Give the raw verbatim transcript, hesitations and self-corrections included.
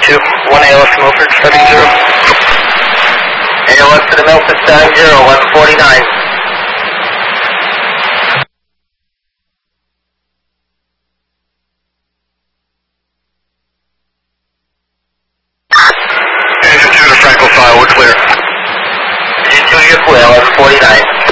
two, one A L S Milford, starting zero. A L S to the Milford, starting zero, eleven forty-nine. Engine two to Frankel file, we're clear. Engine two, you're clear, eleven forty-nine.